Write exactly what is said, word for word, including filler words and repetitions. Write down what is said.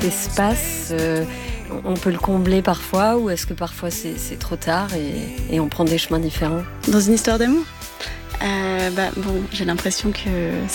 espace, euh, on peut le combler parfois, ou est-ce que parfois c'est, c'est trop tard et, et on prend des chemins différents? Dans une histoire d'amour, euh, bah, bon, j'ai l'impression que